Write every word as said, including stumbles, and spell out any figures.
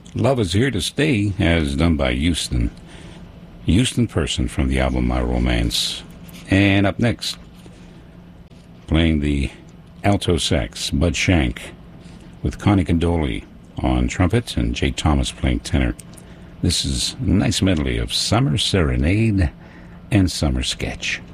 Love Is Here to Stay, as done by Houston. Houston Person from the album My Romance. And up next, playing the alto sax, Bud Shank, with Connie Condoli on trumpet and Jake Thomas playing tenor. This is a nice medley of Summer Serenade and Summer Sketch.